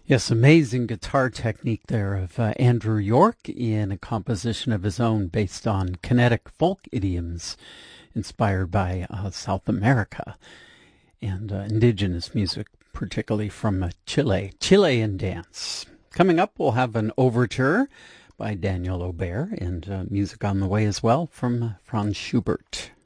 Yes, amazing guitar technique there of Andrew York in a composition of his own based on kinetic folk idioms inspired by South America and indigenous music, particularly from Chile. Chilean dance. Coming up, we'll have an overture by Daniel Aubert and music on the way as well from Franz Schubert.